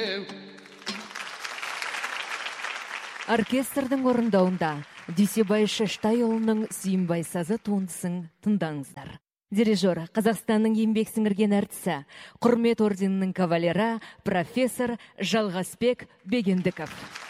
Оркестрдің орындауында Дүйсебай Шаштайұлының Сүйінбай сазы туындысын тыңдаңыздар. Дирижер Қазақстанның еңбек сіңірген әртісі, құрмет орденінің кавалері профессор Жалғасбек Бегендіков.